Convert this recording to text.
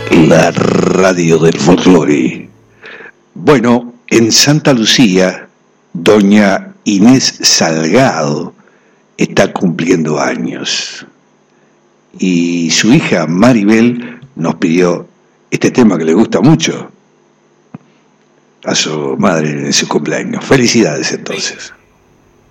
La radio del folclore. Bueno, en Santa Lucía, doña Inés Salgado está cumpliendo años. Y su hija Maribel nos pidió este tema que le gusta mucho a su madre en su cumpleaños. Felicidades entonces.